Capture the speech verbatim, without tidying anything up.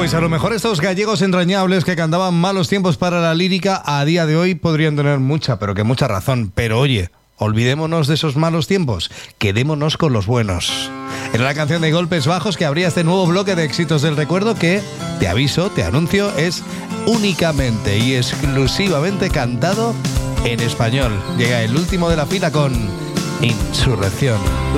Pues a lo mejor estos gallegos entrañables que cantaban malos tiempos para la lírica a día de hoy podrían tener mucha, pero que mucha razón. Pero oye, olvidémonos de esos malos tiempos, quedémonos con los buenos. Era la canción de Golpes Bajos que abría este nuevo bloque de éxitos del recuerdo que, te aviso, te anuncio, es únicamente y exclusivamente cantado en español. Llega el último de la fila con Insurrección.